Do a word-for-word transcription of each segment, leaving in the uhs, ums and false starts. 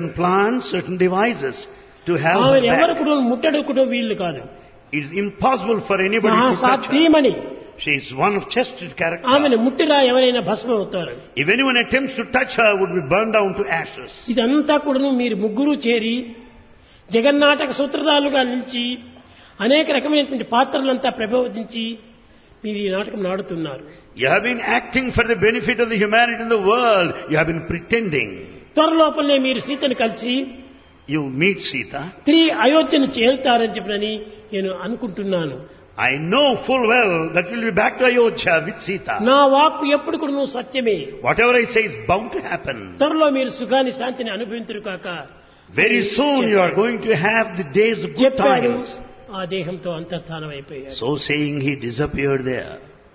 plants, certain devices to have ఆమె her ఎవరు back. కూడా ముట్టడుకుటో వీళ్ళు కాదు. It's impossible for anybody to touch her. మహాసాధ్వీమణి. She is one of chested character. ఆమెను ముట్టినా ఎవరైనా భస్మం అవుతారు. If anyone attempts to touch her, would be burned down to ashes. ఇదంతా కూడాను మీరు ముగ్గురు చేరి జగన్నాటక సూత్రధారులుగా నిలిచి అనేక రకమైనటువంటి పాత్రలంతా ప్రభోదించి మీరు ఈ నాటకం ఆడుతున్నారు. You have been acting for the benefit of the humanity in the world. You have been pretending. త్వరలోపలనే మీరు సీతను కలిసి You meet Sita. తిరిగి అయోధ్యను చేరుతారని చెప్పనని నేను అనుకుంటున్నాను. I know full well that you will be back to Ayodhya with Sita. నా వాక్కు ఎప్పుడు కూడా సత్యమే. Whatever I say is bound to happen. త్వరలో మీరు సుఖాన్ని శాంతిని అనుభవించరు కాక. Very soon you are going to have the days of good చెప్పాడు. times. ఆ దేహంతో అంతర్ధానం అయిపోయాడు. So saying, he disappeared there.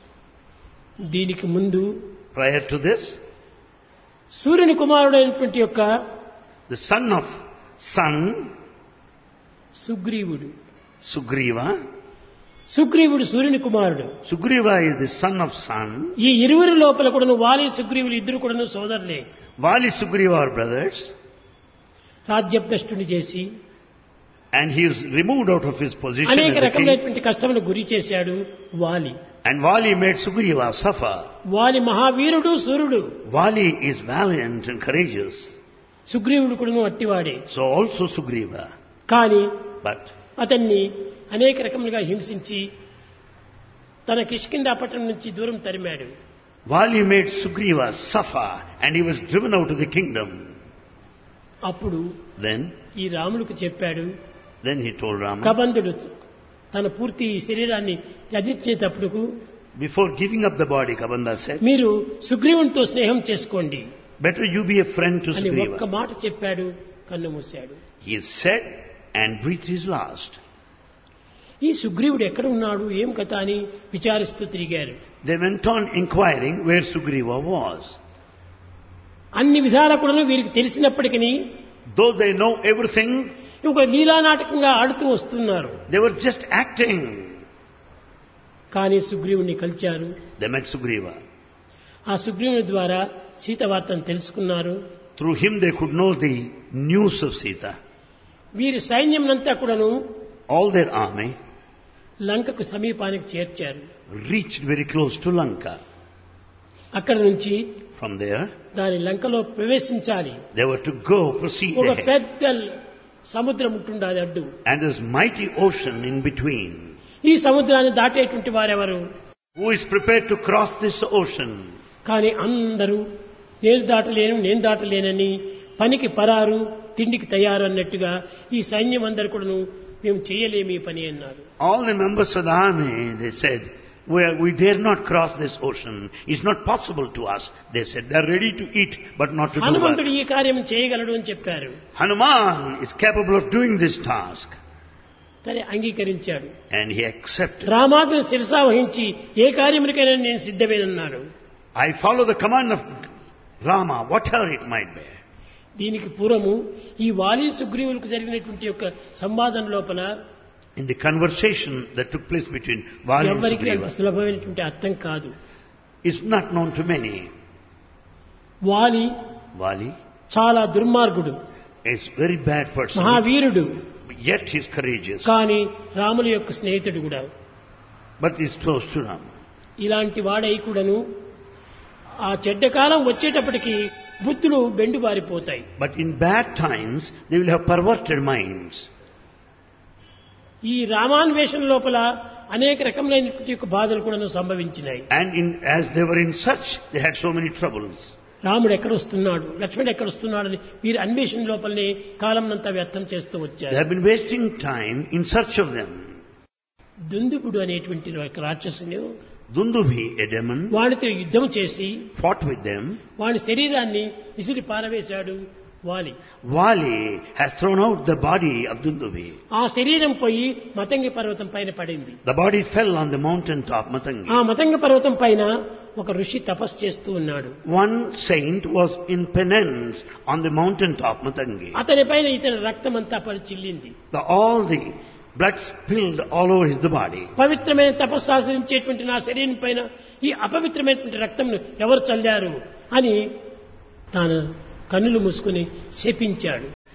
దీనికి ముందు Prior to this, సూర్యుని కుమారుడైనటువంటి యొక్క the son of sun, సుగ్రీవుడు Sugriva. సుగ్రీవుడు సూర్యుని కుమారుడు. Sugriva is the son of sun. ఈ ఇరువురి లోపల కూడాను వాలి సుగ్రీవులు ఇద్దరు కూడాను సోదరులే. Vali Sugriva are brothers. రాజ్యభ్రష్టుని చేసి And he is removed out of his position అనేక as a king. రకమైనటువంటి కష్టములు గురి చేశాడు వాలి. And Vali made Sugriva suffer. వాలి మహావీరుడు సూర్యుడు. Vali is valiant and courageous. సుగ్రీవుడు కూడాను అట్టివాడే. So also Sugriva. కానీ But అతన్ని అనేక రకములుగా హింసించి తన కిష్కింధా పట్టణం నుంచి దూరం తరిమాడు. Vali made Sugriva suffer and he was driven out of the kingdom. అప్పుడు Then, ఈ రాముడికి చెప్పాడు. then he told Rama, కబంధుడు తన పూర్తి శరీరాన్ని త్యజించేటప్పుడు before giving up the body, Kabanda said, మీరు సుగ్రీవునితో స్నేహం చేసుకోండి better you be a friend to అని ఒక్క Sugriva. మాట చెప్పాడు. కన్ను మూశాడు. He said and breathed his last. ఈ సుగ్రీవుడు ఎక్కడ ఉన్నాడు ఏం కథ అని విచారిస్తూ తిరిగారు. They went on inquiring where Sugriva was. అన్ని విధాల కూడా వీరికి తెలిసినప్పటికీ Though they know everything, ఒక లీలా నాటకంగా ఆడుతూ వస్తున్నారు. they were just acting. కానీ సుగ్రీవుని కలిచారు. They met Sugriva. ఆ సుగ్రీవుని ద్వారా సీత వార్తను తెలుసుకున్నారు. Through him they could know the news of Sita. వీరి సైన్యంనంతా కూడాను All their army లంకకు సమీపానికి చేర్చారు. reached very close to Lanka. అక్కడ నుంచి From there, దాని లంకలో ప్రవేశించాలి. they were to go, proceed ఒక ahead. పెద్ద సముద్రం ఉంటుండాలి అడ్డు. And there's mighty ocean in between. ఈ సముద్రాన్ని దాటేటువంటి వారెవరు? Who is prepared to cross this ocean? కానీ అందరూ నేను దాటలేను నేను దాటలేనని పనికి పరారు తిండికి తయారు అన్నట్టుగా ఈ సైన్యం అందరు కూడాను మేము చేయలేము ఈ పని అన్నారు. All the members of the army, they said, we, are, we dare not cross this ocean. It's not possible to us. They said, they're ready to eat, but not to do హనుమంతుడు work. ఈ కార్యం చేయగలడు అని చెప్పారు. Hanuman is capable of doing this task. సరే అంగీకరించాడు. And he accepted. రామాజ్ఞ శిరసా వహించి ఏ కార్యమునికైనా నేను సిద్ధమేనన్నాడు. I follow the command of Rama, whatever it might be. దీనికి పూర్వము ఈ వాలి సుగ్రీవులకు జరిగినటువంటి యొక్క సంవాదం లోపల In the conversation that took place between Vali and ఎవరికి అంత Sugriva, సులభమైనటువంటి అర్థం కాదు. is not known to many. వాలి Vali చాలా దుర్మార్గుడు, is a very bad person, మహావీరుడు, yet he is courageous, కానీ రాముల యొక్క స్నేహితుడు కూడా. but he is close to Rama. ఇలాంటి వాడై కూడాను ఆ చెడ్డ కాలం వచ్చేటప్పటికి బుద్ధులు బెండుబారిపోతాయి. But in bad times, they will have perverted minds. ఈ రామాన్వేషణ లోపల అనేక రకములైనటువంటి యొక్క బాధలు కూడా సంభవించినాయి. And in, as they were in search, they had so many troubles. రాముడు ఎక్కడ వస్తున్నాడు, లక్ష్మణుడు ఎక్కడ వస్తున్నాడు అని వీరి అన్వేషణ లోపలనే కాలం అంతా వ్యర్థం చేస్తూ They వచ్చారు. have been wasting time in search of them. దుందుబుడు అనేటువంటి ఒక రాక్షసుని Dundubi, a demon, వాడితో యుద్ధం చేసి fought with them. వాడి శరీరాన్ని విసిరి పారవేశాడు వాలి. Vali has thrown out the body of Dundubi. ఆ శరీరం పోయి మతంగి పర్వతం పైన పడింది. The body fell on the mountain top, Matangi. ఆ మతంగి పర్వతం పైన ఒక ఋషి తపస్సు చేస్తూ ఉన్నాడు. One saint was in penance on the mountain top, Matangi. అతని పైన ఇతని రక్తం అంతా పడి చిల్లింది. The, all the blood spilled all over his the body. పవిత్రమైన తపస్సు ఆచరించేటువంటి నా శరీరం పైన ఈ అపవిత్రమైనటువంటి రక్తంను ఎవరు చల్లారు అని తాను కన్నులు మూసుకుని శపించాడు.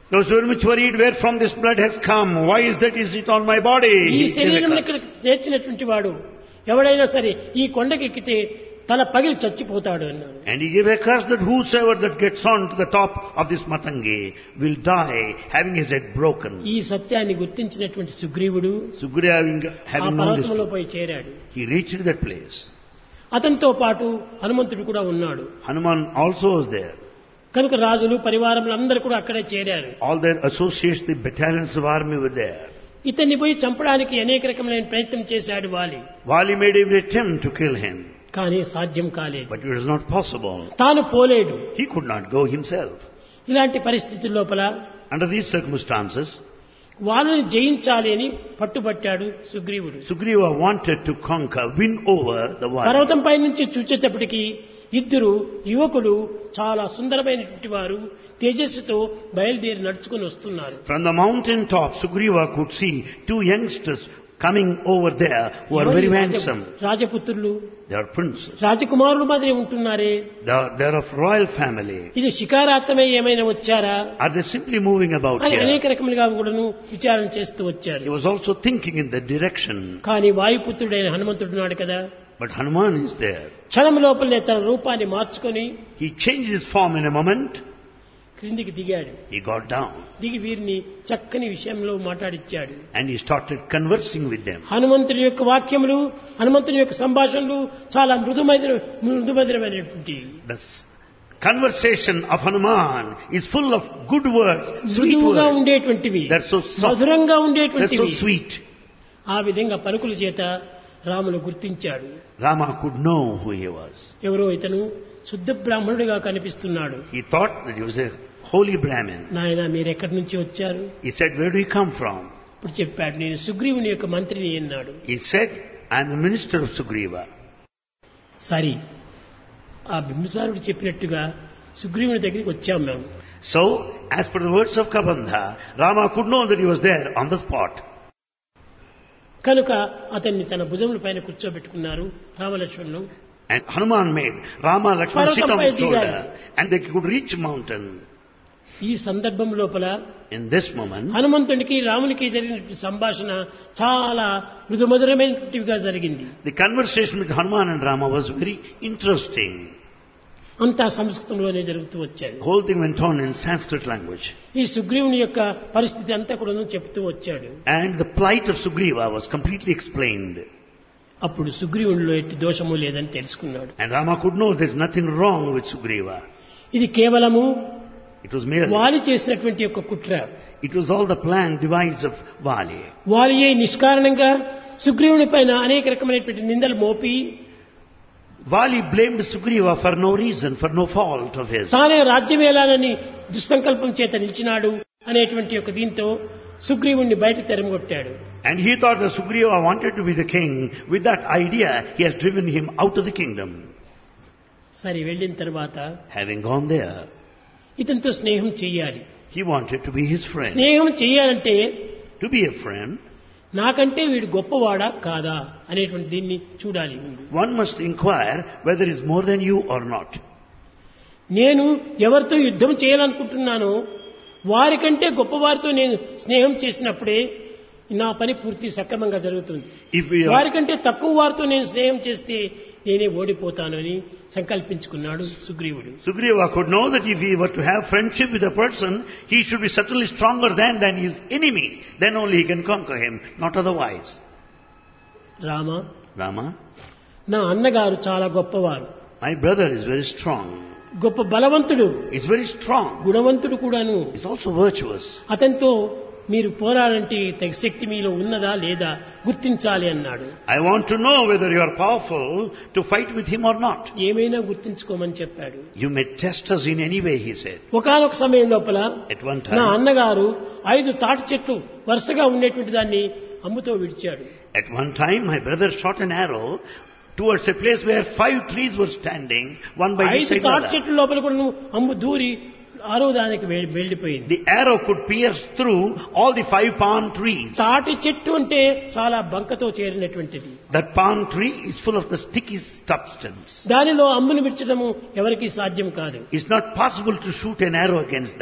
He was very much worried where from this blood has come. Why is that? Is it on my body? ఈ He gave శరీరం a ఇక్కడ curse. చేర్చినటువంటి వాడు ఎవడైనా సరే ఈ కొండకి ఎక్కితే తల పగిలి చచ్చిపోతాడు అన్నాడు. And he gave a curse that whosoever that gets on to the top of this Matangi will die having his head broken. ఈ సత్యాన్ని గుర్తించినటువంటి సుగ్రీవుడు Sugriva having, ఆ having known this, పర్వతంలో పోయి చేరాడు. he reached that place. అతనితో పాటు హనుమంతుడు కూడా ఉన్నాడు. Hanuman also was there. కనుక రాజులు పరివారములు అందరూ కూడా అక్కడే చేరారు. All their associates, the battalions of army were there. ఇతన్ని పోయి చంపడానికి అనేక రకమైన ప్రయత్నం చేశాడు వాలి. Vali made every attempt to kill him, కానీ సాధ్యం కాలేదు. but it was not possible. తాను పోలేడు. He could not go himself. ఇలాంటి పరిస్థితుల లోపల Under these circumstances, వాళ్ళని జయించాలి అని పట్టుబట్టాడు సుగ్రీవుడు. Sugriva wanted to conquer, win over the Vali. పర్వతం పై నుంచి చూచేటప్పటికి ఇద్దరు యువకులు చాలా సుందరమైనటువంటి వారు తేజస్సుతో బయలుదేరి నడుచుకుని వస్తున్నారు. From the mountain top, Sugriva could see two youngsters coming over there who are very handsome. రాజపుత్రులు, They are princes. రాజకుమారులు మాదిరి ఉంటున్నారే. They are, they are of royal family. ఇది శిఖారార్థమై ఏమైనా వచ్చారా Are they simply moving about అని అనేక here? రకములుగా కూడాను విచారణ చేస్తూ వచ్చారు. He was also thinking in that direction. కానీ వాయుపుత్రుడైన హనుమంతుడు నాడు కదా, But Hanuman is there. క్షణం లోపలనే తన రూపాన్ని మార్చుకొని He changed his form in a moment. క్రిందికి దిగాడు. He got down దిగి వీరిని చక్కని విషయంలో మాట్లాడిచ్చాడు. and he started conversing with them. హనుమంతుని యొక్క వాక్యములు, హనుమంతుని యొక్క సంభాషణలు చాలా మృదుమైన మృదుమధురమైనటువంటి. The s- conversation of Hanuman is full of good words, sweet మృదువుగా words. ఉండేటువంటివి, They're so soft. మధురంగా They're so ఉండేటువంటివి. sweet. ఆ విధంగా పలుకుల చేత రాములు గుర్తించాడు. Rama could know who he was. ఎవరో ఇతను శుద్ధ బ్రాహ్మణుడిగా కనిపిస్తున్నాడు. He thought that he was a holy Brahmin. నాయన మీరు ఎక్కడి నుంచి వచ్చారు? He said, where do you come from? ఇప్పుడు చెప్పాడు, నేను సుగ్రీవుని యొక్క మంత్రిని అన్నాడు. He said, I am the minister of Sugriva. సరి ఆ బింబిసారుడు చెప్పినట్టుగా సుగ్రీవుని దగ్గరికి వచ్చాం మేము. So, as per the words of Kabandha, Rama could know that he was there on the spot. కనుక అతన్ని తన భుజముల పైన కూర్చోబెట్టుకున్నారు రామలక్ష్మణులు. And Hanuman made Rama Lakshmana sit on his Parvatam pై shoulder and they could reach mountain. ఈ సందర్భం లోపల In this moment, హనుమంతునికి రామునికి జరిగిన సంభాషణ చాలా మృదుమధురమైనటువంటివిగా జరిగింది. the conversation with Hanuman and Rama was very interesting. అంతా సంస్కృతంలోనే జరుగుతూ వచ్చాడు. The whole thing went on in Sanskrit language. ఈ సుగ్రీవుని యొక్క పరిస్థితి అంతా కూడా చెప్తూ వచ్చాడు. And the plight of Sugriva was completely explained. అప్పుడు సుగ్రీవునిలో ఎట్టి దోషము లేదని తెలుసుకున్నాడు. And Rama could know there is nothing wrong with Sugriva. ఇది కేవలము It was merely, వాలి చేసినటువంటి యొక్క కుట్ర. it was all the plan device of Vali. వాలియే నిష్కారణంగా సుగ్రీవుని పైన అనేక రకమైనటువంటి నిందలు మోపి Vali blamed Sugriva for no reason, for no fault of his. తానే రాజ్యమేలానని దుస్సంకల్పం చేత నిలిచినాడు అనేటువంటి యొక్క దీంతో సుగ్రీవుణ్ణి బయట తెరమగొట్టాడు. And he thought that Sugriva wanted to be the king. With that idea, he has driven him out of the kingdom. సరే వెళ్ళిన తర్వాత Having gone there, ఇతనితో స్నేహం చెయ్యాలి. he wanted to be his friend. స్నేహం చెయ్యాలంటే To be a friend, నాకంటే వీడు గొప్పవాడా కాదా అనేటువంటి దీన్ని చూడాలి. one must inquire whether he is more than you or not. నేను ఎవరితో యుద్ధం చేయాలనుకుంటున్నానో వారికంటే గొప్పవారితో నేను స్నేహం చేసినప్పుడే నా పని పూర్తి సక్రమంగా జరుగుతుంది. If we are, వారికంటే తక్కువ వారితో నేను స్నేహం చేస్తే నేనే ఓడిపోతాను అని సంకల్పించుకున్నాడు సుగ్రీవుడు. Sugriva could know that if he were to have friendship with a person, he should be certainly stronger than, than his enemy. Then only he can conquer him, not otherwise. Rama, Rama, నా అన్నగారు చాలా గొప్పవారు, my brother is very strong. గొప్ప బలవంతుడు, He's very strong. గుణవంతుడు కూడాను. He's also virtuous. అతనితో మీరు పోరాడంటే తగ శక్తి మీలో ఉన్నదా లేదా గుర్తించాలి అన్నాడు. I want to know whether you are powerful to fight with him or not. ఏమైనా గుర్తించుకోమని చెప్పాడు. You may test us in any way, he said. ఒకానొక సమయం లోపల At one నా time, అన్నగారు ఐదు తాటి చెట్లు వరుసగా ఉండేటువంటి దాన్ని అమ్ముతో విడిచాడు. at one time, my brother shot an arrow towards a place where five trees were standing, one by each ఐదు side తాటి other. చెట్ల లోపల కూడా నువ్వు అమ్ము దూరి ఆరో దానికి వె- వెళ్ళిపోయింది. The arrow could pierce through all the five palm trees. తాటి చెట్టు అంటే చాలా బంకతో చేరినటువంటిది. That palm tree is full of the sticky substance. దానిలో అమ్మును విడిచడము ఎవరికీ సాధ్యం కాదు. It's not possible to shoot an arrow against that.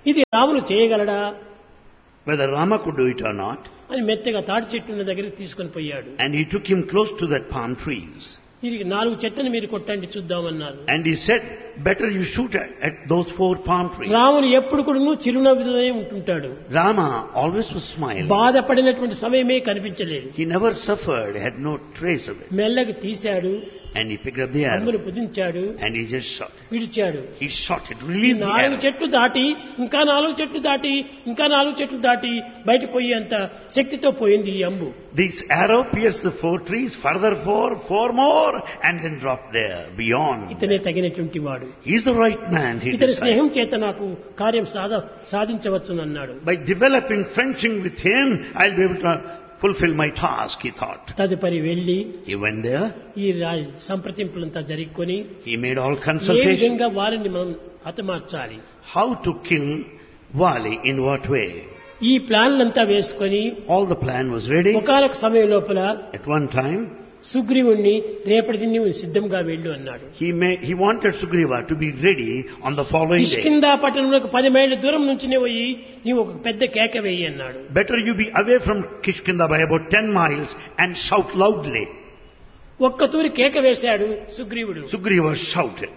ఇది రాముడు చేయగలడా whether Rama could do it or not. అని మెత్తగా తాటి చెట్టున్న దగ్గరికి తీసుకొని పోయాడు. And he took him close to that palm trees. ఇది నాలుగు చెట్టుని మీరు కొట్టండి చూద్దామన్నారు. And he said, better you shoot at, at those four palm trees. రాముడు ఎప్పుడు కూడా చిరునవ్వుతోనే ఉంటుంటాడు. Rama always was smiling. బాధపడినటువంటి సమయమే కనిపించలేదు. He never suffered, had no trace of it. మెల్లగా తీశాడు. And he picked up the arrow. అమ్మును పుదించాడు. And he just shot. విడిచాడు. He shot it, released the నాలుగు arrow. చెట్లు దాటి ఇంకా నాలుగు చెట్లు దాటి ఇంకా నాలుగు చెట్లు దాటి బయట పోయేంత శక్తితో పోయింది ఈ అంబు. This arrow pierced the four trees, further four, four more, and then dropped there, beyond. ఇతనే తగినటువంటి వాడు. He is the right man, he ఇతని decided. స్నేహం చేత నాకు కార్యం సాధ సాధించవచ్చునన్నాడు. By developing friendship with him, I'll be able to fulfill my task, he thought. తదుపరి వెళ్లి He went there, ఈ రా- సంప్రదింపులంతా జరుపుకొని he made all A consultations. విధంగా వారిని మనం హతమార్చాలి, How to kill Vali, in what way. ఈ ప్లాన్లంతా వేసుకొని All the plan was ready. ఒకానొక సమయం లోపల At one time, సుగ్రీవుణ్ణి రేపటి నీవు సిద్ధంగా వెళ్ళు అన్నాడు. he may, he wanted Sugriva to be ready on the following day. Kishkinda పట్టణంలోకి పది మైళ్ళ దూరం నుంచి పోయి నీవు ఒక పెద్ద కేక వేయి అన్నాడు. Better you be away from Kishkinda by about ten miles and shout loudly. ఒక్క తూరి కేక వేశాడు సుగ్రీవుడు. Sugriva shouted.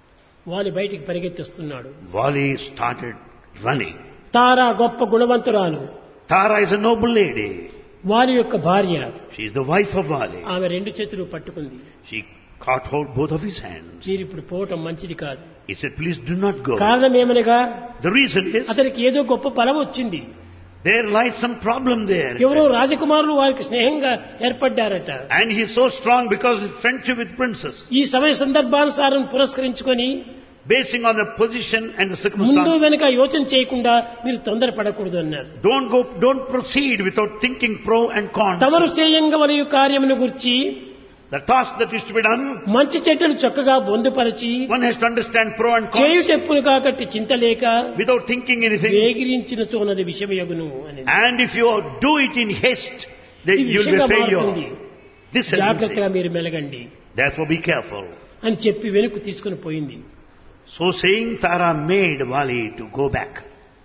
వాలి బయటికి పరిగెత్తిస్తున్నాడు. Vali started running. తారా గొప్ప గుణవంతురాలు, Tara is a noble lady. వాలి యొక్క భార్య. She is the wife of Vali. ఆమె రెండు చేతులు పట్టుకుంది. She caught hold both of his hands. మీరు ఇప్పుడు పోవటం మంచిది కాదు. He said, please do not go. కారణం ఏమనగా The reason is, అతనికి ఏదో గొప్ప బలం వచ్చింది. there lies some problem there. ఎవరో రాజకుమారులు వారికి స్నేహంగా ఏర్పడ్డారట. And he is so strong because of his friendship with princess. ఈ సమయ సందర్భానుసారం పురస్కరించుకొని Basing on the position and the ముందు circumstance. వెనక యోచన చేయకుండా మీరు తొందరపడకూడదు అన్నారు. Don't go, don't proceed without thinking pro and con. తమరు చేయంగా వలయు కార్యమును గురించి The task that is to be done, మంచి చెట్టును చక్కగా బొందుపరిచి one has to understand pro and con చేయుటెప్పును కాకట్టి చింతలేక without thinking anything. వేగిరించిన చోనది విషమయగును అని. And if you do it in haste, then ఇది you will be విషంగా a మారుతుంది. failure. This has been జాగ్రత్తగా said. మీరు మెలగండి Therefore be careful. అని చెప్పి వెనుక తీసుకుని పోయింది. So saying, Tara made Vali to go back.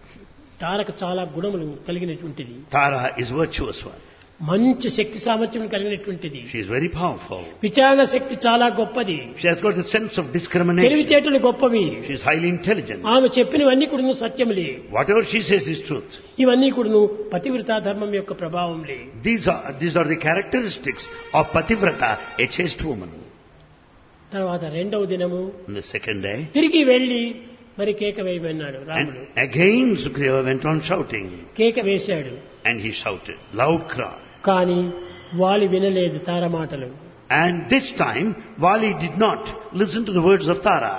తారకు చాలా గుణములు కలిగినటువంటిది. Tara is virtuous one. మంచి శక్తి సామర్థ్యం కలిగినటువంటిది. She is very powerful. విచారణ శక్తి చాలా గొప్పది. She has got the sense of discrimination. తెలివితేటలు గొప్పవి. She is highly intelligent. ఆమె చెప్పినవన్నీ కూడా సత్యములే. Whatever she says is truth. ఇవన్నీ కూడా పతివ్రతా ధర్మం యొక్క ప్రభావంలే. These are, these are the characteristics of Pativrata, a chaste woman. తర్వాత రెండవ దినము On the second day, తిరిగి వెళ్లి మరి కేక వేయమన్నాడు రాముడు. and again Sugriva went on shouting. కేక వేశాడు. And he shouted, loud cry. కానీ వాలి వినలేదు తార మాటలు. And this time, Vali did not listen to the words of Tara.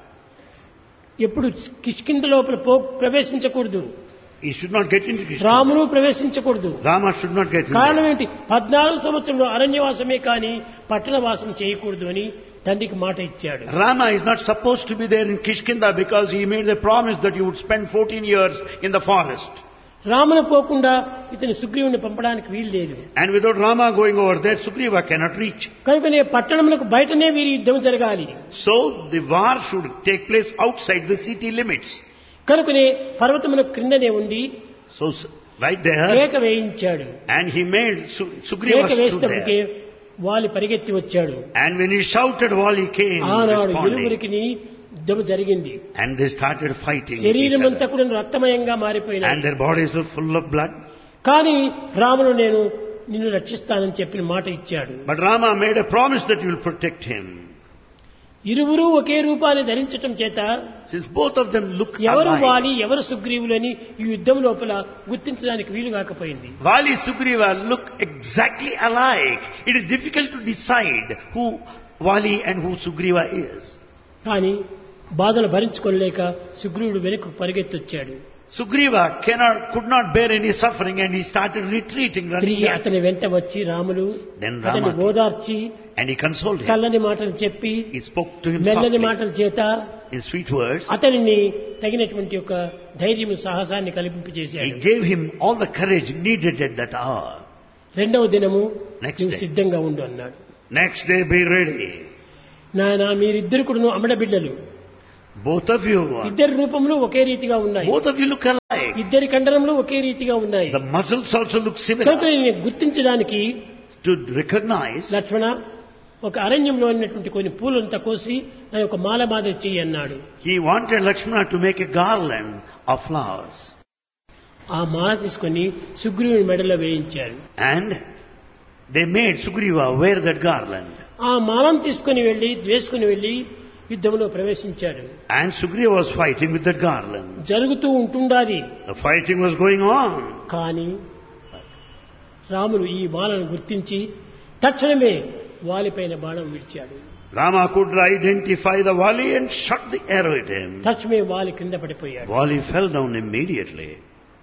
ఎప్పుడు కిష్కింద లోపల పో ప్రవేశించకూడదు. He should not get into Krishna. రాముడు ప్రవేశించకూడదు. Rama should not get into కారణం ఏంటి? పద్నాలుగు సంవత్సరంలో అరణ్యవాసమే కానీ పట్టణవాసం చేయకూడదు అని తండ్రికి మాట ఇచ్చాడు. Rama is not supposed to be there in Kishkinda because he made the promise that he would spend fourteen years in the forest. రామును పోకుండా ఇతని సుగ్రీవుని పంపడానికి వీలు లేదు. And without Rama going over there, Sugriva cannot reach. కనుకనే పట్టణములకు బయటనే వీరి యుద్ధం జరగాలి. So the war should take place outside the city limits. కనుకనే పర్వతములకు క్రిందనే ఉండి So s- right there, కేక వేయించాడు. and he made Su- Sugriva కేక stood వేసేటప్పటికే there. వాలి పరిగెత్తి వచ్చాడు. And when he shouted, Vali came ఆనాడు responding. ఇరువురికి యుద్ధం జరిగింది. And they started fighting with each శరీరం అంతా other. కూడా రక్తమయంగా And మారిపోయినాయి. their bodies were full of blood. కానీ రాముడు నేను నిన్ను రక్షిస్తానని చెప్పిన మాట ఇచ్చాడు. But Rama made a promise that you will protect him. ఇరువురు ఒకే రూపాన్ని ధరించటం చేత Since both of them look ఎవరు alike, వాలి ఎవరు సుగ్రీవులని ఈ యుద్ధం లోపల గుర్తించడానికి వీలు కాకపోయింది. Vali Sugriva look exactly alike. It is difficult to decide who Vali and who Sugriva is. కానీ బాధలు భరించుకోలేక సుగ్రీవుడు వెనుక పరిగెత్తొచ్చాడు. Sugriva cannot, could not bear any suffering and he started retreating, running తిరిగి back. అతని వెంట వచ్చి రాములు Then Rama అతన్ని came. ఓదార్చి And he consoled him. చల్లని మాటలు చెప్పి He spoke to him మెల్లని softly మాటల చేత in sweet words. అతనిని తగినటువంటి ఒక ధైర్యం సాహసాన్ని కల్పింప He చేశాడు. gave him all the courage needed at that hour. రెండవ దినము Next నువ్వు day. సిద్ధంగా ఉండు అన్నాడు. Next day be ready. నాయన మీరిద్దరు కూడా అమడ బిడ్డలు. Both of you are, ఇద్దరి రూపములు ఒకే రీతిగా ఉన్నాయి. both of you look alike. ఇద్దరి కండరములు ఒకే రీతిగా ఉన్నాయి. The muscles also look కనుక similar. నేను గుర్తించడానికి To recognize, లక్ష్మణ ఒక అరణ్యంలో ఉన్నటువంటి కొన్ని పూలంతా కోసి నా ఒక మాల మాదిరి చెయ్యి అన్నాడు. he wanted Lakshmana to make a garland of flowers. ఆ మాల తీసుకొని సుగ్రీవుని మెడలో వేయించారు. And they made Sugriva wear that garland. ఆ మాలను తీసుకొని వెళ్లి వేసుకుని వెళ్లి యుద్ధంలో ప్రవేశించాడు. And Sugriva was fighting with that garland. జరుగుతూ ఉంటుండాది. The fighting was going on. కానీ రాముడు ఈ మాలను గుర్తించి తక్షణమే వాలిపైన బాణం విడిచాడు. Rama could identify the Vali and shot the arrow at him. తక్షణమే వాలి కింద పడిపోయాడు. Vali fell down immediately.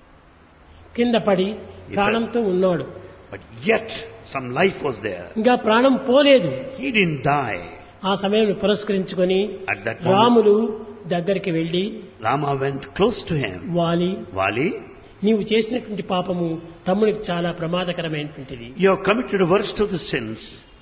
కింద పడి ప్రాణంతో ఉన్నాడు. But yet some life was there. ఇంకా ప్రాణం పోలేదు. He didn't die. ఆ సమయం పురస్కరించుకొని At that moment, రాములు దగ్గరికి వెళ్లి Rama went close to him. వాలి Vali, నీవు చేసినటువంటి పాపము తమ్ముడికి చాలా ప్రమాదకరమైనటువంటిది. you have committed the worst of the sins.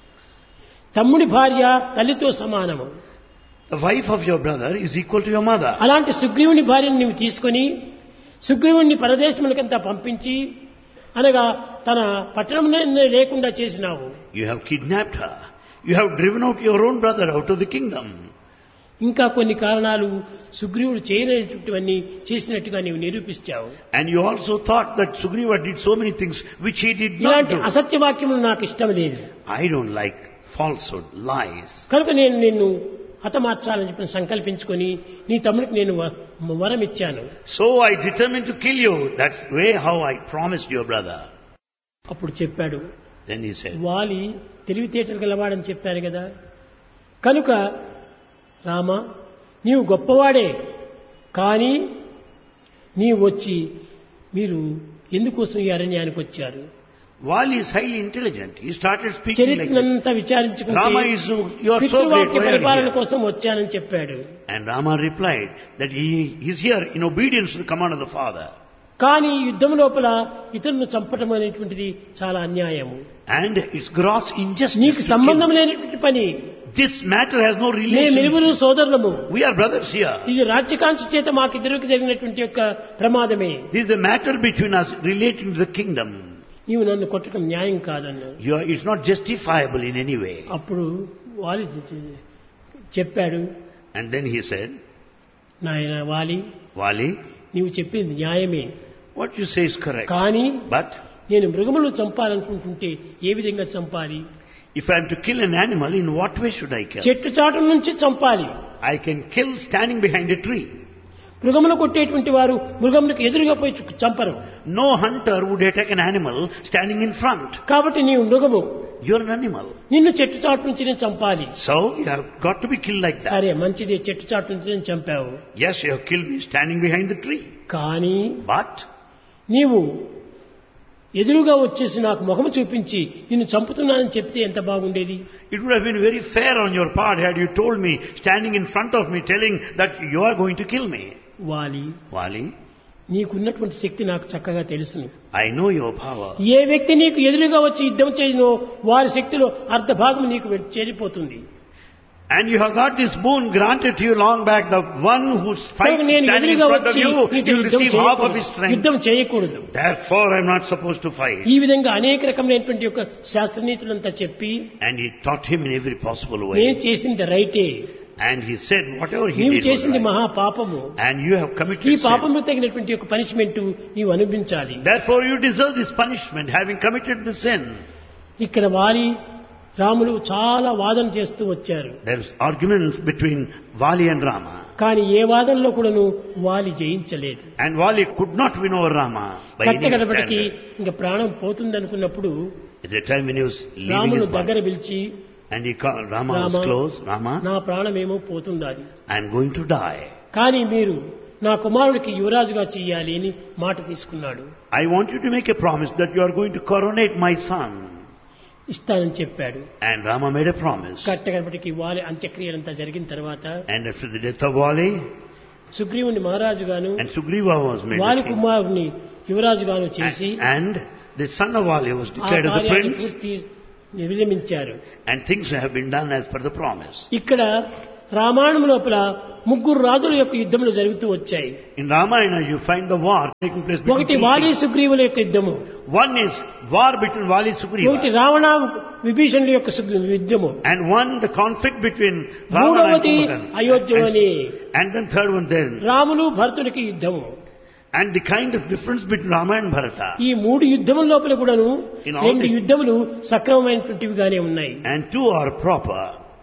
తమ్ముడి భార్య తల్లితో సమానము. The wife of your brother is equal to your mother. అలాంటి సుగ్రీవుని భార్యను నీవు తీసుకొని సుగ్రీవుణ్ణి పరదేశములకంతా పంపించి అనగా తన పట్టణంలో లేకుండా చేసినావు. You have kidnapped her. You have driven out your own brother out of the kingdom. ఇంకా కొన్ని కారణాలు సుగ్రీవుడు చేయలేనటువంటివన్నీ చేసినట్టుగా నీవు నిరూపించావు. And you also thought that Sugriva did so many things which he did not ఇలాంటి do. అసత్యవాక్యములు నాకు ఇష్టం లేదు. I don't like falsehood, lies. కనుక నేను నిన్ను హతమార్చాలని చెప్పి సంకల్పించుకొని నీ తమ్ముడికి నేను వ- వరం ఇచ్చాను. So I determined to kill you. That's the way how I promised your brother. అప్పుడు చెప్పాడు, Then he said, వాలి తెలివితేటలు గలవాడని చెప్పారు కదా, కనుక రామ నీవు గొప్పవాడే, కానీ నీవు వచ్చి మీరు ఎందుకోసం ఈ అరణ్యానికి వచ్చారు? Vali is highly intelligent. He started speaking like this. చరిత్రనంతా విచారించుకుంటే Rama is, you are so great. పితృవాక్య Why are you పరిపాలన here? కోసం వచ్చానని చెప్పాడు. And Rama replied that he is here in obedience to the command of the father. కానీ యుద్ధం లోపల ఇతరులను చంపటం అనేటువంటిది చాలా అన్యాయము. And it's gross injustice. నీకు to సంబంధం kill. లేనటువంటి పని. This matter has no మేము relation. ఇరువురు సోదరులము. We are brothers here. ఇది రాజ్యకాంక్ష చేత మాకిద్దరికి జరిగినటువంటి యొక్క ప్రమాదమే. This is a matter between us relating to the kingdom. నీవు నన్ను కొట్టడం న్యాయం కాదన్నాడు. You are, it's not justifiable in any way. అప్పుడు వాలి చెప్పాడు, And then he said, నాయన వాలి, Vali, నీవు చెప్పింది న్యాయమే, what you say is correct. కానీ But నేను మృగములను చంపాలనుకుంటుంటే ఏ విధంగా చంపాలి? if I am to kill an animal, in what way should I kill? చెట్టు చాటు నుంచి చంపాలి. I can kill standing behind a tree. మృగములు కొట్టేటువంటి వారు మృగములకు ఎదురుగా పోయి చు- చంపరు. No hunter would attack an animal standing in front. కాబట్టి నీవు మృగము, You're an animal. నిన్ను చెట్టు చాటు నుంచి నేను చంపాలి. So you have got to be killed like that. సరే మంచిది, చెట్టు చాటు నుంచి నేను చంపావు. Yes, you have killed me standing behind the tree. కానీ But నీవు ఎదురుగా వచ్చేసి నాకు ముఖము చూపించి నిన్ను చంపుతున్నానని చెప్తే ఎంత బాగుండేది. it would have been very fair on your part had you told me, standing in front of me, telling that you are going to kill me. వాలి, Vali, నీకున్నటువంటి శక్తి నాకు చక్కగా తెలుసును. I know your power. ఏ వ్యక్తి నీకు ఎదురుగా వచ్చి యుద్ధం చేయనో వారి శక్తిలో అర్ధ భాగం నీకు వె- చేరిపోతుంది. And you have got this boon granted to you long back. The one who కనుక fights నేను standing in ఎదురుగా front of వచ్చి you, నీతో you will యుద్ధం receive half of his చేయకూడదు. strength. యుద్ధం చేయకూడదు. Therefore, I am not supposed to fight. ఈ విధంగా అనేక రకమైనటువంటి యొక్క శాస్త్రనీతులంతా చెప్పి And he taught him in every possible నేను way. చేసింది రైటే, And he said, whatever he నీవు did was చేసింది right. మహా పాపము, And you have ఈ committed sin. పాపము తగినటువంటి యొక్క పనిష్మెంట్ నీవు అనుభవించాలి. Therefore, you deserve this punishment, having committed the sin. ఇక్కడ వాలి రాములు చాలా వాదన చేస్తూ వచ్చారు. There is arguments between Vali and Rama. కానీ ఏ వాదనలో కూడాను వాలి జయించలేదు. And Vali could not win over Rama by any కట్టగడపటికి standard. ఇంకా ప్రాణం పోతుందనుకున్నప్పుడు At the time when he was leaving రామును his body, దగ్గర పిలిచి, and he called, Rama was Rama, close, Rama, నా ప్రాణమేమో పోతుండాలి, I am going to die. కానీ మీరు నా కుమారుడికి యువరాజుగా చెయ్యాలి అని మాట తీసుకున్నాడు. I want you to make a promise that you are going to coronate my son. ఇస్తానని చెప్పాడు. And Rama made a promise. కట్టగడపటికి వాలి అంత్యక్రియలంతా జరిగిన తర్వాత And after the death of Vali, సుగ్రీవుని మహారాజుగాను and Sugriva was made వాలి the king. కుమారుని యువరాజుగాను చేసి And, and the son of Vali was ఆ declared as the కార్యాన్ని prince. పూర్తి విరమించారు. And things have been done as per the promise. ఇక్కడ రామాయణం లోపల ముగ్గురు రాజుల యొక్క యుద్ధములు జరుగుతూ వచ్చాయి. In Ramayana you find the war taking place between ఒకటి two వాలి kings. సుగ్రీవుల యొక్క యుద్ధము, One is war between Vali Sugriva, ఒకటి రావణ విభీషణుల యొక్క సుగ్రీ- యుద్ధము, and one the conflict between Ravana and మూడవది Kumbhakarna. అయోధ్యవని, And, and then third one then, Ramulu భరతుడికి యుద్ధము. and the kind of difference between Rama and Bharata. ఈ మూడు యుద్ధముల లోపల కూడాను In all రెండు this- యుద్ధములు సక్రమమైనటువంటివిగానే ఉన్నాయి. And two are proper.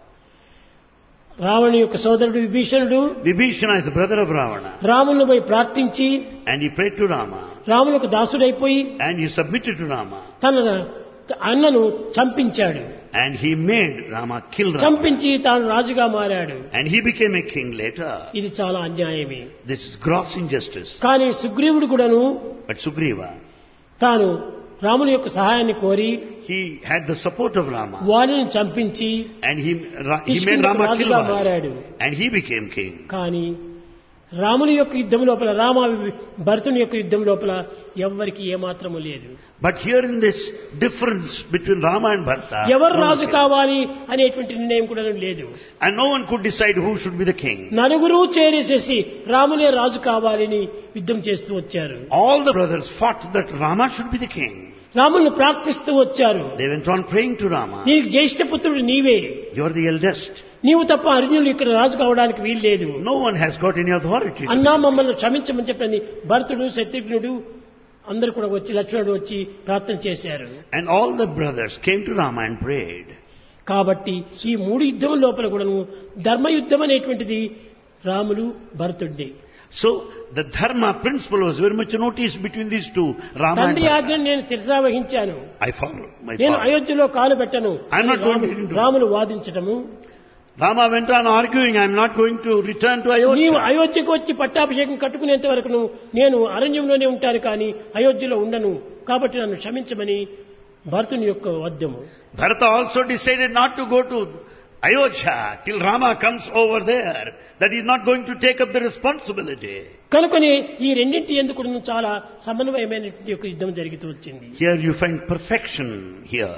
రావణు యొక్క సోదరుడు విభీషణుడు Vibhishana is the brother of Ravana, రాములను పోయి ప్రార్థించి and he prayed to Rama, రాములకు దాసుడైపోయి and he submitted to Rama, తన అన్నను చంపించాడు. and he made Rama kill Rama, చంపించి తాను రాజుగా మారాడు. and he became a king later. ఇది చాలా అన్యాయమే. This is gross injustice. కానీ సుగ్రీవుడు కూడాను But Sugriva, తాను రాముని యొక్క సహాయాన్ని కోరి he had the support of Rama, వాలిని చంపించి and he, Ra- he made కిష్కింధకు Rama kill రాజుగా Vali, మారాడు. and he became king. కానీ రాముని యొక్క యుద్ధం లోపల రామ భరతుని యొక్క యుద్ధం లోపల ఎవ్వరికి ఏమాత్రము లేదు. But here in this difference between Rama and Bharata, ఎవరు no one రాజు said. కావాలి అనేటువంటి నిర్ణయం కూడా లేదు. And no one could decide who should be the king. నలుగురు చేరేసేసి రాములే రాజు కావాలని యుద్ధం చేస్తూ వచ్చారు. All the brothers fought that Rama should be the king. రాముని ప్రార్థిస్తూ వచ్చారు. They went on praying to Rama. నీకు జ్యేష్ఠ పుత్రుడు నీవే, You are the eldest. నీవు తప్ప అర్జునుడు ఇక్కడ రాజు కావడానికి వీల్లేదు. No one has got any authority. అన్నా మమ్మల్ని క్షమించమని చెప్పని భరతుడు శత్రుఘ్నుడు అందరూ కూడా వచ్చి లక్ష్మణుడు వచ్చి ప్రార్థన చేశారు. And all the brothers came to Rama and prayed. కాబట్టి ఈ మూడు యుద్ధం లోపల కూడాను ధర్మయుద్ధం అనేటువంటిది Ramulu భరతుడిది. So the dharma principle was very much noticed between these two, Rama and తండ్రి Bharata. ఆజ్ఞను నేను శిరసావహించాను, I follow my నేను father. అయోధ్యలో కాలు పెట్టను I'm not going to Ramu- into- Ramulu వాదించటము. Rama went on arguing, I am not going to return to నీవు Ayodhya. అయోధ్యకు వచ్చి పట్టాభిషేకం కట్టుకునేంత వరకు నేను అరణ్యంలోనే ఉంటాను కానీ అయోధ్యలో ఉండను, కాబట్టి నన్ను క్షమించమని భరతుని యొక్క వద్యము. Bharata also decided not to go to Ayodhya till Rama comes over there, that he is not going to take up the responsibility. కనుకొని ఈ రెండింటి ఎందుకు చాలా సమన్వయమైనటువంటి యొక్క యుద్ధం జరుగుతూ వచ్చింది. Here you find perfection here.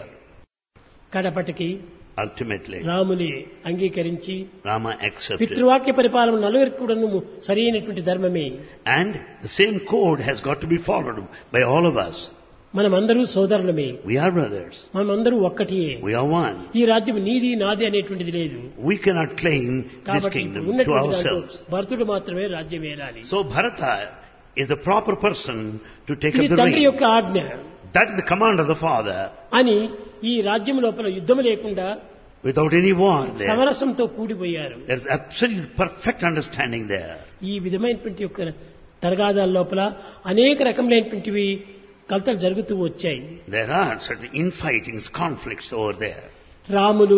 కడపటికి Ultimately, రాముని అంగీకరించి Rama accepted. పితృవాక్య పరిపాలన నలుగురికి కూడాను సరైనటువంటి ధర్మమే. And the same code has got to be followed by all of us. మనమందరూ సోదరులమే, We are brothers. మనమందరూ ఒక్కటియే. We are one. ఈ రాజ్యం నీది నాది అనేటువంటిది లేదు. We cannot claim this కాబట్టి kingdom to ఉన్నటువంటి దాంట్లో ourselves. భరతుడు మాత్రమే రాజ్యం ఏలాలి. So Bharata is the proper person to take ఇది up the తండ్రి reign. యొక్క ఆజ్ఞ That is the command of the father. అని ఈ రాజ్యం లోపల యుద్ధం లేకుండా Without any war there. సమరసంతో కూడిపోయారు. There is absolute perfect understanding there. ఈ విధమైనటువంటి యొక్క తరగాదాల లోపల అనేక రకములైనటువంటివి కలతలు జరుగుతూ వచ్చాయి. There are certain infightings, conflicts over there. Ramulu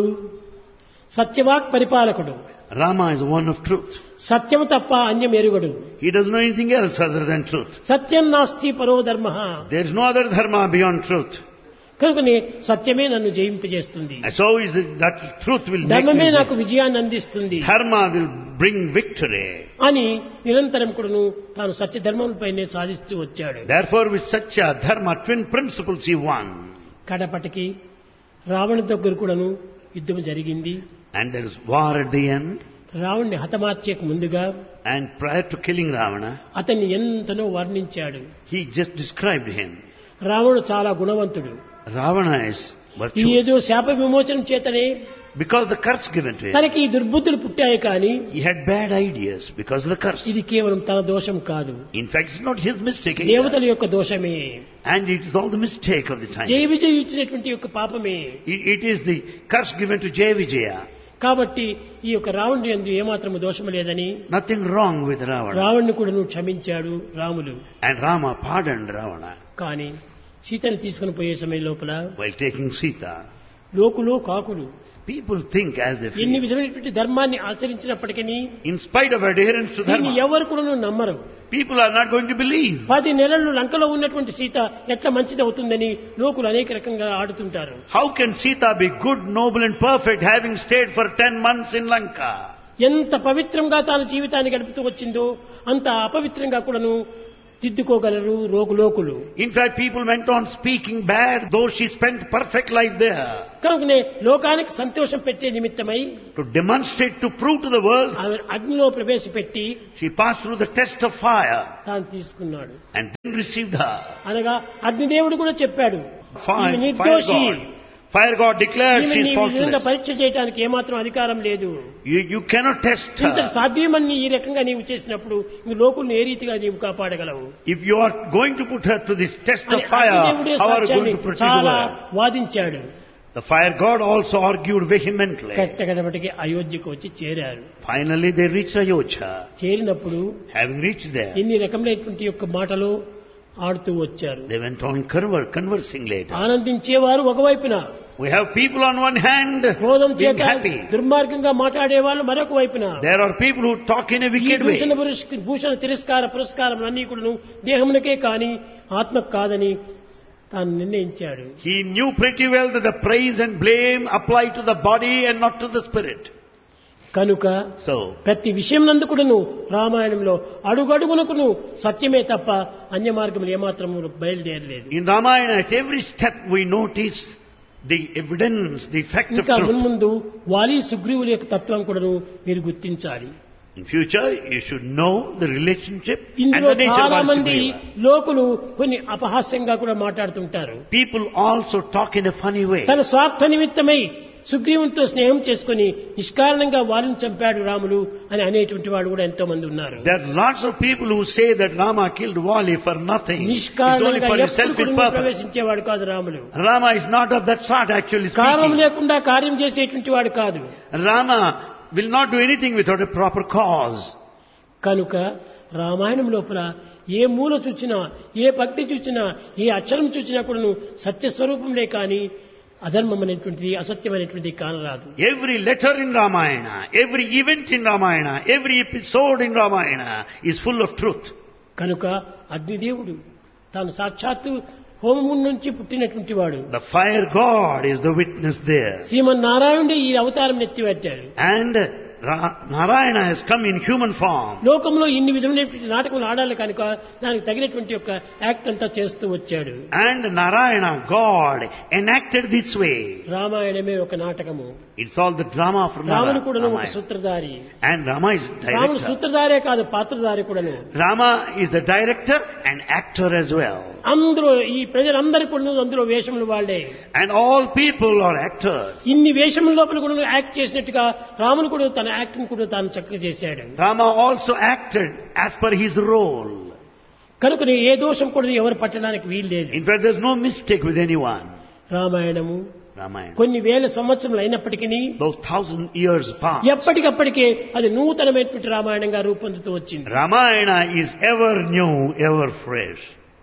సత్యవాక్ పరిపాలకుడు, Rama is one of truth. సత్యము తప్ప అన్యం ఎరుగడు. He doesn't know anything else other than truth. సత్యం నాస్తి పరో ధర్మ. There is no other dharma beyond truth. కనుకనే సత్యమే నన్ను జయింపజేస్తుంది, And so is it that truth will make ధర్మమే me నాకు win. విజయాన్ని అందిస్తుంది Dharma will bring victory. అని నిరంతరం కూడాను తాను సత్య ధర్మములపైనే సాధిస్తూ వచ్చాడు. Therefore with Satya, Dharma, twin principles he won. కడపటికి Ravana దగ్గర కూడాను యుద్ధం జరిగింది. And there is war at the end. రావణ్ణి హతమార్చేక ముందుగా And prior to killing Ravana, అతన్ని ఎంతనో వర్ణించాడు. he just described him. రావణుడు చాలా గుణవంతుడు. Ravana is ఈ virtuous. ఏదో శాప విమోచనం చేతనే Because the curse given to him. తనకి ఈ దుర్బుద్ధులు పుట్టాయి కానీ He had bad ideas because of the curse. ఇది కేవలం తన దోషం కాదు, In fact, it's not his mistake either. దేవతల యొక్క దోషమే, And it is all the mistake of the Jaya time. విజయం ఇచ్చినటువంటి యొక్క పాపమే. It, it is the curse given to Jaya Vijaya. కాబట్టి ఈ యొక్క రావణుడి యందు ఏమాత్రము దోషము లేదని Nothing wrong with Ravana. రావణ్ణి కూడా నువ్వు క్షమించాడు Ramulu. And Rama pardoned Ravana కానీ సీతను తీసుకుని పోయే సమయం లోపల while taking Sita. లోకులు కాకులు People think as they ఎన్ని feel. విధమైనటువంటి ధర్మాన్ని ఆచరించినప్పటికీ In spite of adherence to దీన్ని Dharma, ఎవరు కూడా నమ్మరు. people are not going to believe. పది నెలలు లంకలో ఉన్నటువంటి సీత ఎట్లా మంచిది అవుతుందని లోకులు అనేక రకంగా ఆడుతుంటారు. How can Sita be good, noble and perfect having stayed for ten months in Lanka? ఎంత పవిత్రంగా తాను జీవితాన్ని గడుపుతూ వచ్చిందో అంత అపవిత్రంగా కూడాను తిద్దుకోగలరు రోగులోకులు. In fact, people went on speaking bad, though she spent perfect life there. కనుకనే లోకానికి సంతోషం పెట్టే నిమిత్తమై To demonstrate, to prove to the world, ఆమె అగ్నిలో ప్రవేశపెట్టి she passed through the test of fire తాను తీసుకున్నాడు. and then received her. అనగా అగ్నిదేవుడు కూడా చెప్పాడు, Fire, ఈమె fire నిర్దోషి, God. Fire God declared ఈమె she is నీ విధంగా faultless. పరీక్ష చేయడానికి ఏమాత్రం అధికారం లేదు. You, you cannot test ఇంత her. సాధ్యమని ఈ రకంగా నీవు చేసినప్పుడు ఈ లోకుల్ని ఏ రీతిగా నీవు కాపాడగలవు? If you are going to put her to this test అని of fire, అగ్నిదేవుడే how are you సత్యాన్ని going to protect the చాలా world? వాదించాడు. The fire God also argued vehemently. కట్టగడబటికి అయోధ్యకు వచ్చి చేరారు. Finally they reached Ayodhya. చేరినప్పుడు Having reached there, ఇన్ని రకములైనటువంటి యొక్క మాటలు ఆడుతూ వచ్చారు. they went on conver- conversing later. ఆనందించేవారు ఒకవైపున, We have people on one hand క్రోధం being చేత happy. దుర్మార్గంగా మాట్లాడే వాళ్ళు మరొక వైపున. There are people who talk in a ఈ wicked భూషణ way. పురస్క- భూషణ తిరస్కార పురస్కారం అన్ని కూడా దేహమునకే కాని ఆత్మకు కాదని తాను నిర్ణయించాడు. He knew pretty well that the praise and blame apply to the body and not to the spirit. కనుక So, ప్రతి విషయం నందుకును రామాయణంలో అడుగడుగునకును సత్యమే తప్ప అన్య మార్గములు ఏమాత్రము బయలుదేరలేదు. in Ramayana, at every step we notice the evidence, the fact of ఇంకా truth. మున్ముందు వాలి సుగ్రీవుల యొక్క తత్వం కూడాను మీరు గుర్తించాలి. In future, you should know the relationship and ఇందులో the nature చాలా of మంది Sugriva. లోకులు కొన్ని అపహాస్యంగా కూడా మాట్లాడుతుంటారు. People also talk in a funny way. తన స్వార్థ నిమిత్తమై సుగ్రీవునితో స్నేహం చేసుకుని నిష్కారణంగా వారిని చంపాడు రాములు అని అనేటువంటి వాడు కూడా ఎంతో మంది ఉన్నారు. There are lots of people who say that Rama killed Wali for nothing. It's only నిష్కారణంగా for his ఎప్పుడు selfish కూడా purpose. ప్రవేశించేవాడు కాదు Ramulu. Rama is not of that sort, actually కారణం speaking. లేకుండా కార్యం చేసేటువంటి వాడు కాదు. Rama will not do anything without a proper cause. కనుక రామాయణం లోపల ఏ మూల చూచినా, ఏ భక్తి చూచినా, ఏ అక్షరం చూచినా కూడా సత్యస్వరూపంలే కానీ అధర్మం అనేటువంటిది అసత్యమైనటువంటిది కానరాదు. Every letter in Ramayana, every event in Ramayana, every episode in Ramayana is full of truth. కనుక అగ్నిదేవుడు తాను సాక్షాత్తు హోమం నుంచి పుట్టినటువంటి వాడు. The fire God is the witness there. శ్రీమన్నారాయణుడే ఈ అవతారం ఎత్తిపెట్టాడు. And Ra- Narayana has come in human form. లోకంలో ఇన్ని విధమైనటువంటి నాటకములు ఆడాలి కనుక దానికి తగినటువంటి యొక్క యాక్ట్ అంతా చేస్తూ వచ్చాడు. And Narayana, God, enacted this way. రామాయణమే ఒక నాటకము. It's all the drama from రాముడు కూడాను ఒక Ramayana. సూత్రధారి. And Rama is రాముడు director. సూత్రధారే కాదు, పాత్రధారి కూడాను. Rama is the director and actor as well. అందరూ ఈ ప్రజలందరూ కూడా అందులో వేషములు వాళ్లే. And all people are actors. ఇన్ని వేషముల లోపల కూడా యాక్ట్ చేసినట్టుగా రాముడు కూడా తన యాక్టింగ్ కూడా తాను చక్కగా చేశాడు. Rama also acted as per his role. కనుక ఏ దోషం కూడా ఎవరు పట్టడానికి వీలు లేదు. In fact, there's no mistake with anyone. Ramayanamu Ramayana. కొన్ని వేల సంవత్సరములు అయినప్పటికీ Those thousand years past. ఎప్పటికప్పటికే అది నూతనమైనటువంటి రామాయణంగా రూపొందుతూ వచ్చింది. Ramayana is ever new, ever fresh.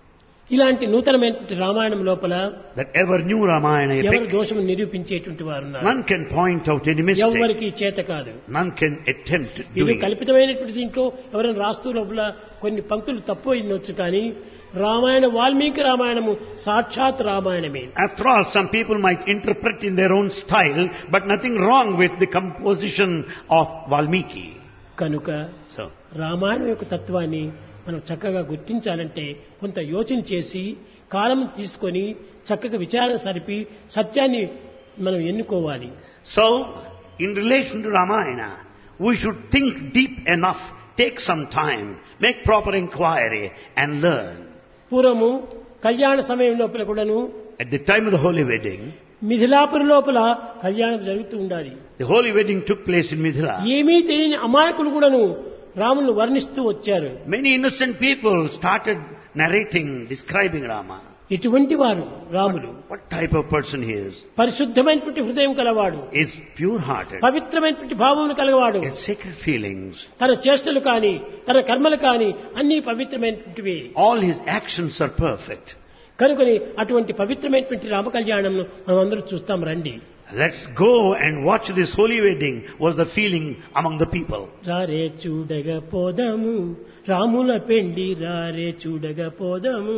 ఇలాంటి నూతనమైనటువంటి రామాయణం లోపల That ever new Ramayana ఎవరు epic, దోషము నిరూపించేటువంటి వారు ఉన్నారు. none can point out any mistake. ఎవరికి చేత కాదు. None can attempt ఇది doing it. కల్పితమైనటువంటి దీంట్లో ఎవరైనా రాస్తూ లోపల కొన్ని పంక్తులు తప్పు అయినవచ్చు కానీ రామాయణ వాల్మీకి రామాయణము సాక్షాత్ రామాయణమే. After all, some people might interpret in their own style, but nothing wrong with the composition of Valmiki. కనుక So, రామాయణం యొక్క తత్వాన్ని మనం చక్కగా గుర్తించాలంటే కొంత యోచన చేసి కాలం తీసుకొని చక్కగా విచారణ సరిపి సత్యాన్ని మనం ఎన్నుకోవాలి. so in relation to Ramayana, we should think deep enough, take some time, make proper inquiry and learn. పూర్వము కళ్యాణ సమయం లోపల కూడాను At the time of the holy wedding, Mithilapuri లోపల కళ్యాణం జరుగుతూ ఉండాలి. the holy wedding took place in Mithila. ఏమీ తెలియని అమాయకులు కూడాను రామును వర్ణిస్తూ వచ్చారు. Many innocent people started narrating, describing Rama. ఇటువంటి వారు Ramulu What type of person he is? పరిశుద్ధమైనటువంటి హృదయం కలవాడు, Is pure-hearted, పవిత్రమైనటువంటి భావములు కలవాడు. has sacred feelings. తన చేష్టలు కాని తన కర్మలు కాని అన్ని పవిత్రమైనటువంటివి. All his actions are perfect. కనుకని అటువంటి పవిత్రమైనటువంటి రామ కళ్యాణం మనం అందరూ చూస్తాం రండి. Let's go and watch this holy wedding, was the feeling among the people. రారే చూడగ పోదము రాముల పెండి రారే చూడగ పోదము.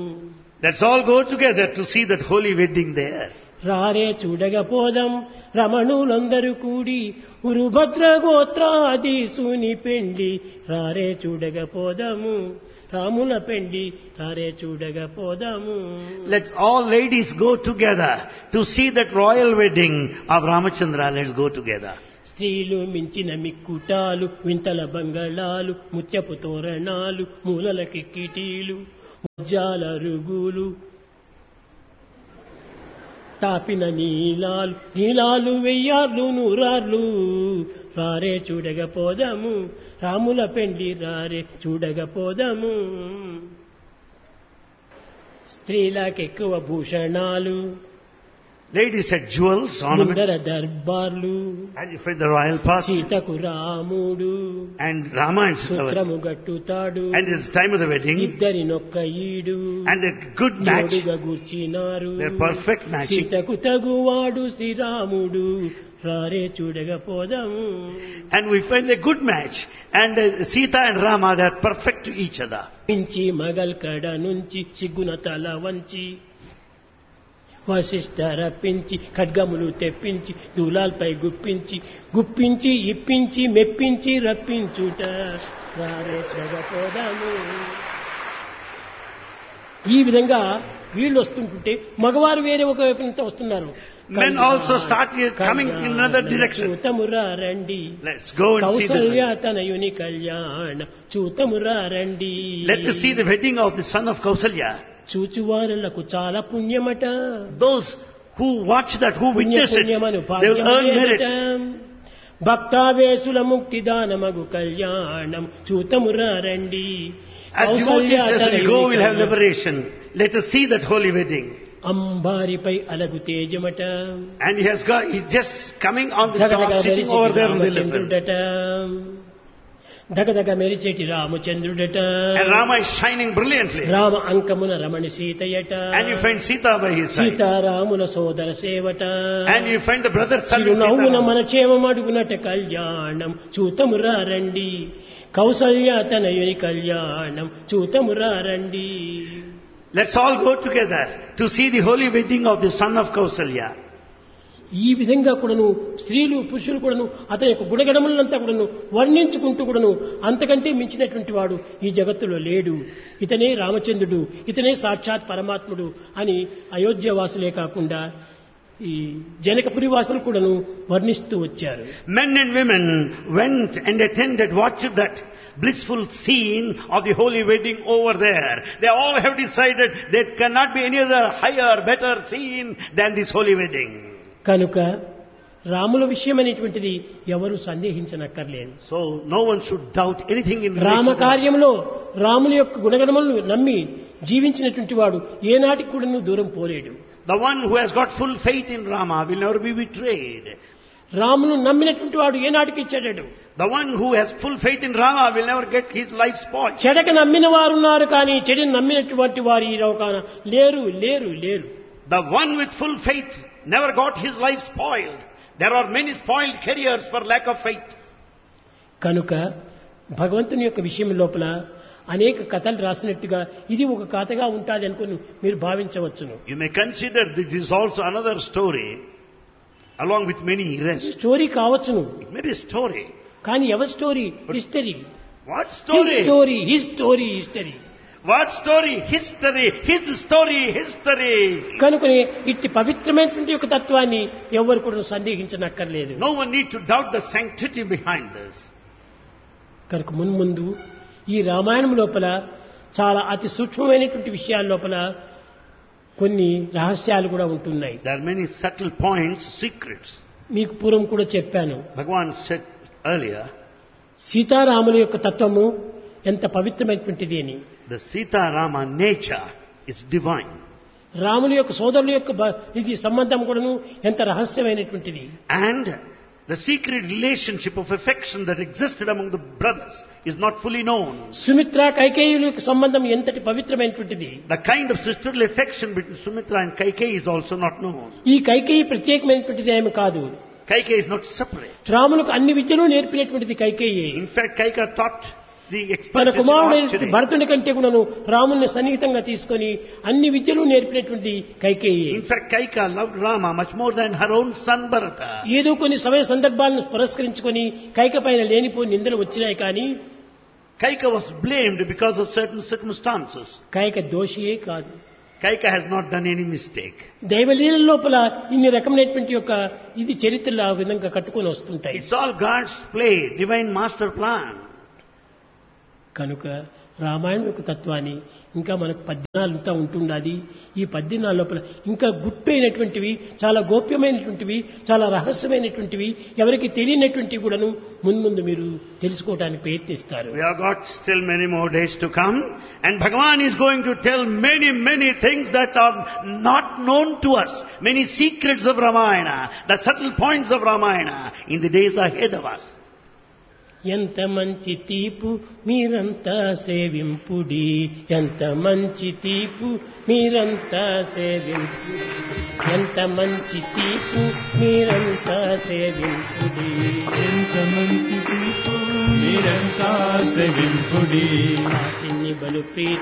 Let's all go together to see that holy wedding there. రారే చూడగ పోదం రమణులందరూ కూడి ఉరుభద్ర గోత్రాది సూని పెండి రారే చూడగ పోదము రాముల పెండి రారే చూడగా పోదాము. Let's all ladies go together to see that royal wedding of Ramachandra. Let's go together. స్త్రీలు మించిన మిక్కుటాలు వింతల బంగళాలు ముత్యపు తోరణాలు మూలలకి కిటీలు ముజ్జాల రుగులు తాపిన నీలాలు నీలాలు వెయ్యార్లు నూరార్లు రారే చూడగా పోదాము రాముల పెండి రారే చూడగా పోదాము. స్త్రీలకెక్కువ భూషణాలు Ladies had jewels, ornaments, ముందర దర్బార్లు and you find the royal path. సీతకు రాముడు And Rama and Sita, సూత్రము గట్టుతాడు and it's time of the wedding, ఇద్దరి నొక్క ఈడు and a good match. జోడుగా గూర్చినారు They're perfect matching. సీతకు తగువాడు శ్రీరాముడు రారే చూడగా పోదాము. And we find a good match. And uh, Sita and Rama, they're perfect to each other. పించి Magal కడ నుంచి సిగ్గున తల వంచి వశిష్ఠ రప్పించి ఖడ్గములు తెప్పించి దూలాల్పై గుప్పించి గుప్పించి ఇప్పించి మెప్పించి రప్పించుట రారే పోదాము. ఈ విధంగా వీళ్ళు వస్తుంటుంటే మగవారు వేరే ఒక వైపు నుంచి వస్తున్నారు. Men also start here coming in another direction. చూతమురా రండి Let's go and see Kaushalya the తనయుని కళ్యాణ చూతమురా రండి. Let us see the wedding of the son of Kausalya. చూచువారులకు చాలా పుణ్యమట. Those who watch that, who witness it, పుణ్యమను they will earn merit. భక్తావేశుల ముక్తిదానమగు కళ్యాణం చూతమురా రండి. As devotees, as we go, we'll have liberation. Let us see that holy wedding. అంబారిపై అలగు తేజమట. And he has got, he's just coming on the top, sitting over there on the elephant. రామచంద్రుడట దగదగ మెరిచేటి రామచంద్రుడట. And Rama is shining brilliantly. Rama అంకమున Ramani సీతయట. And you find Sita by his side. సీతారాముల సోదర సేవట. And you find the brother son of చిరునవ్వున Sita. మన క్షేమమడుగునట కళ్యాణం చూతమురా రండి. కౌసల్య తనయుని కళ్యాణం చూతమురా రండి. Let's all go together to see the holy wedding of the son of Kausalya. ఈ విధంగా కూడాను స్త్రీలు పురుషులు కూడాను అతని యొక్క గుణగణములంతా కూడాను వర్ణించుకుంటూ కూడాను అంతకంటే మించినటువంటి వాడు ఈ జగత్తులో లేడు, ఇతనే రామచంద్రుడు, ఇతనే సాక్షాత్ పరమాత్ముడు అని అయోధ్య వాసులే కాకుండా ఈ జనకపురి వాసులు కూడాను వర్ణిస్తూ వచ్చారు. Men and women went and attended, watched that blissful scene of the holy wedding over there. They all have decided there cannot be any other higher, better scene than this holy wedding. కనుక రాముల విషయం అనేటువంటిది ఎవరు సందేహించనక్కర్లేదు. So no one should doubt anything in Rama relation to కార్యంలో రాముల యొక్క గుణగణములను నమ్మి జీవించినటువంటి వాడు ఏనాటికి కూడా దూరం పోలేడు. the one who has got full faith in Rama will never be betrayed. రామును నమ్మినటువంటి వాడు ఏనాటికి చెడడు. The one who has full faith in Rama will never get his life spoiled. చెడక నమ్మిన వారు ఉన్నారు కానీ చెడుని నమ్మినటువంటి వారు ఈ లోకాన లేరు లేరు లేరు. The one with full faith never got his life spoiled. There are many spoiled careers for lack of faith. కనుక భగవంతుని యొక్క విషయం లోపల అనేక కథలు రాసినట్టుగా ఇది ఒక కథగా ఉంటుంది అనుకుని మీరు భావించవచ్చును. You may consider this is also another story along with many rest. Story కావచ్చును, It may be a story. కానీ ఎవరి story? History. What story? Story his story history. What story? History. His story. History. కనుకనే ఇట్టి పవిత్రమైనటువంటి యొక్క తత్వాన్ని ఎవరు కూడా సందేహించనక్కర్లేదు. No one need to doubt the sanctity behind this. కనుక మున్ముందు ఈ రామాయణం లోపల చాలా అతి సూక్ష్మమైనటువంటి విషయాల లోపల కొన్ని రహస్యాలు కూడా ఉంటున్నాయి. There are many subtle points, secrets. మీకు పూర్వం కూడా చెప్పాను. Bhagavan said earlier, సీతారాముల యొక్క తత్వము ఎంత పవిత్రమైనటువంటిది అని. the Sita Rama nature is divine. రాముల యొక్క సోదరుల యొక్క బ- ఇది సంబంధం కూడాను ఎంత రహస్యమైనటువంటిది. And the secret relationship of affection that existed among the brothers is not fully known. Sumitra కైకేయుల యొక్క సంబంధం ఎంతటి పవిత్రమైనటువంటిది. The kind of sisterly affection between Sumitra and Kaikeyi is also not known. ఈ కైకేయి ప్రత్యేకమైనటువంటిది ఏమి కాదు. Kaikeyi is not separate. రాములకు అన్ని విద్యలు నేర్పినటువంటిది Kaikeyi. In fact, Kaika taught the తన expertise in కుమారుడైన archery. భరతుని కంటే కూడాను రాముని సన్నిహితంగా తీసుకొని అన్ని విద్యలు నేర్పినటువంటి Kaikeyi. In fact, Kaika loved Rama much more than her own son Bharata. ఏదో కొన్ని సమయ సందర్భాలను పురస్కరించుకొని కైక పైన లేనిపోయి నిందలు వచ్చినాయి కానీ Kaika was blamed because of certain circumstances. Kaika దోషియే కాదు. Kaika has not done any mistake. దైవలీల లోపల ఇన్ని రకమైనటువంటి యొక్క ఇది చరిత్రలు ఆ విధంగా కట్టుకొని వస్తుంటాయి. It's all God's play, divine master plan. కనుక రామాయణం యొక్క తత్వాన్ని ఇంకా మనకు పద్యనాలంతా ఉంటుండాలి. ఈ పద్యనాల లోపల ఇంకా గుట్టైనటువంటివి, చాలా గోప్యమైనటువంటివి, చాలా రహస్యమైనటువంటివి, ఎవరికి తెలియనటువంటివి కూడాను ముందు మీరు తెలుసుకోవడానికి ప్రయత్నిస్తారు. We have got still many more days to come, and Bhagavan is going to tell many, many things that are not known to us. Many secrets of Ramayana, the subtle points of Ramayana in the days ahead of us. ఎంత మంచి తీపు మీరంతా సేవింపుడి, ఎంత మంచి తీపు మీరంతా సేవింపుడి, ఎంత మంచి తీపు మీరంతా సేవింపుడి, ఎంత మంచి తీపు మీరంతా సేవింపుడి, వాటిని బలు ప్రీతి